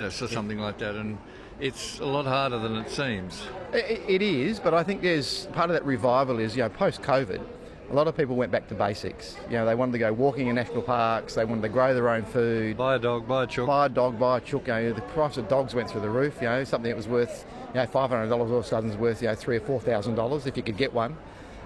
fitness or something like that, and it's a lot harder than it seems. It is, but I think there's part of that revival is, post-COVID, a lot of people went back to basics. They wanted to go walking in national parks, they wanted to grow their own food. Buy a dog, buy a chook. Buy a dog, buy a chook. The price of dogs went through the roof. Something that was worth, $500 all of a sudden is worth, $3,000 or $4,000 if you could get one.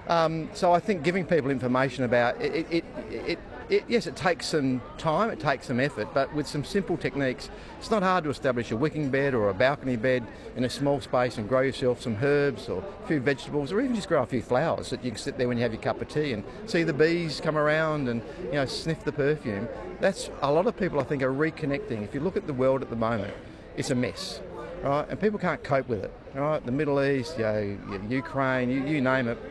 So I think giving people information about it, yes, it takes some time, it takes some effort, but with some simple techniques, it's not hard to establish a wicking bed or a balcony bed in a small space and grow yourself some herbs or a few vegetables, or even just grow a few flowers that you can sit there when you have your cup of tea and see the bees come around and sniff the perfume. That's a lot of people, I think, are reconnecting. If you look at the world at the moment, it's a mess, right? And people can't cope with it, right? The Middle East, Ukraine, you name it.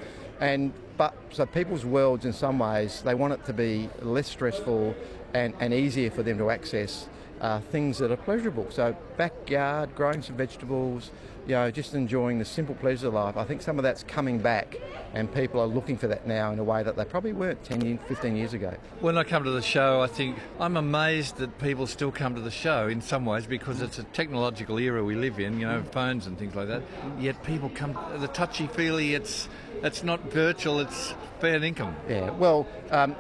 So people's worlds, in some ways, they want it to be less stressful and easier for them to access things that are pleasurable. So backyard, growing some vegetables, just enjoying the simple pleasures of life. I think some of that's coming back, and people are looking for that now in a way that they probably weren't 10, 15 years ago. When I come to the show, I think I'm amazed that people still come to the show in some ways, because it's a technological era we live in, phones and things like that. Yet people come, the touchy-feely, it's not virtual, it's fair income. Yeah, well,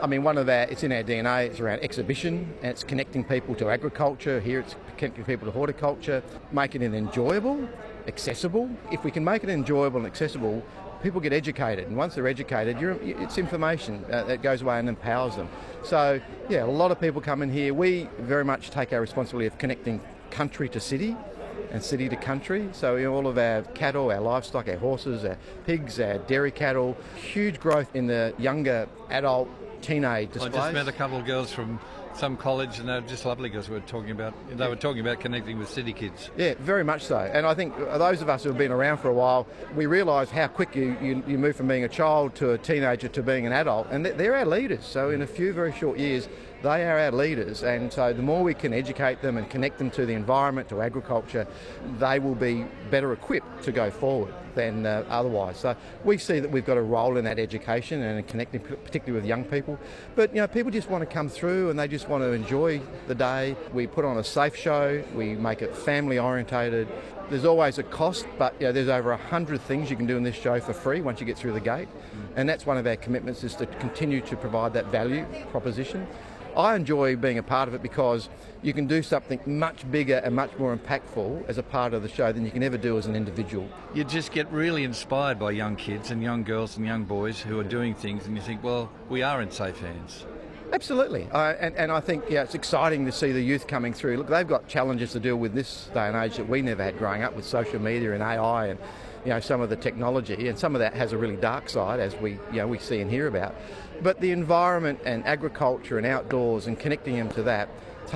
it's in our DNA, it's around exhibition, and it's connecting people to agriculture. Here it's connecting people to horticulture, making it enjoyable, accessible. If we can make it enjoyable and accessible, people get educated, and once they're educated, it's information that goes away and empowers them. So, a lot of people come in here. We very much take our responsibility of connecting country to city and city to country. So all of our cattle, our livestock, our horses, our pigs, our dairy cattle, huge growth in the younger adult teenage displays. I just met a couple of girls from some college, and they're just lovely girls. They were talking about connecting with city kids. Yeah, very much so. And I think those of us who have been around for a while, we realise how quick you move from being a child to a teenager to being an adult, and they're our leaders. So in a few very short years, they are our leaders, and so the more we can educate them and connect them to the environment, to agriculture, they will be better equipped to go forward than otherwise. So we see that we've got a role in that education and connecting, particularly with young people. But people just want to come through and they just want to enjoy the day. We put on a safe show, we make it family orientated. There's always a cost, but there's over 100 things you can do in this show for free once you get through the gate. And that's one of our commitments, is to continue to provide that value proposition. I enjoy being a part of it because you can do something much bigger and much more impactful as a part of the show than you can ever do as an individual. You just get really inspired by young kids and young girls and young boys who are doing things, and you think, well, we are in safe hands. Absolutely. And I think it's exciting to see the youth coming through. Look, they've got challenges to deal with this day and age that we never had growing up, with social media and AI and some of the technology, and some of that has a really dark side, as we see and hear about. But the environment and agriculture and outdoors and connecting them to that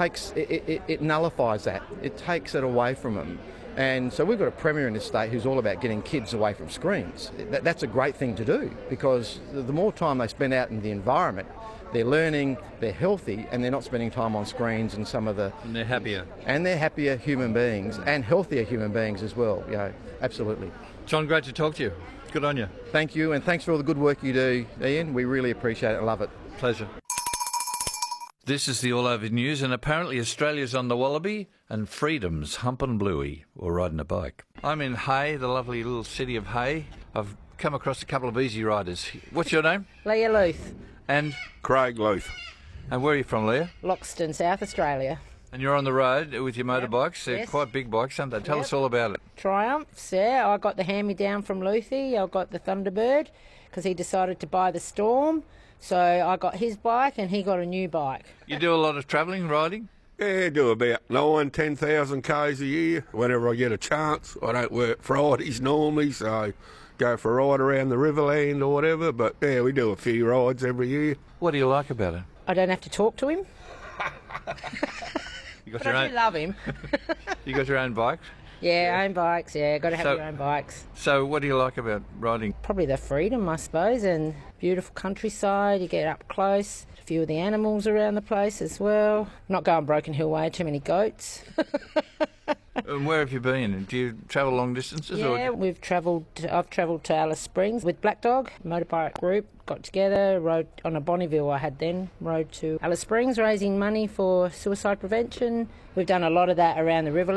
it nullifies that. It takes it away from them. And so we've got a premier in this state who's all about getting kids away from screens. That's a great thing to do, because the more time they spend out in the environment, they're learning, they're healthy, and they're not spending time on screens and some of the... And they're happier. And they're happier human beings, and healthier human beings as well. Absolutely. John, great to talk to you. Good on you. Thank you, and thanks for all the good work you do, Ian. We really appreciate it and love it. Pleasure. This is the All Over News, and apparently Australia's on the Wallaby and freedom's humping Bluey, or riding a bike. I'm in Hay, the lovely little city of Hay. I've come across a couple of easy riders. What's your name? Leah Luth. And? Craig Luth. And where are you from, Leah? Loxton, South Australia. And you're on the road with your motorbikes. They're Yes. quite big bikes, aren't they? Tell us all about it. Triumphs, yeah. I got the hand-me-down from Luthi. I got the Thunderbird because he decided to buy the Storm. So I got his bike and he got a new bike. You do a lot of travelling, riding? Yeah, I do about 10,000 Ks a year whenever I get a chance. I don't work Fridays normally, so go for a ride around the Riverland or whatever. But yeah, we do a few rides every year. What do you like about it? I don't have to talk to him. You got But I do love him. You got your own bikes? Yeah, own bikes, yeah. Got to have your own bikes. So what do you like about riding? Probably the freedom, I suppose, and beautiful countryside. You get up close. A few of the animals around the place as well. Not going Broken Hill Way, too many goats. And where have you been? Do you travel long distances? Yeah, I've travelled to Alice Springs with Black Dog, motorbike group, got together, rode on a Bonneville I had then, rode to Alice Springs raising money for suicide prevention. We've done a lot of that around the river.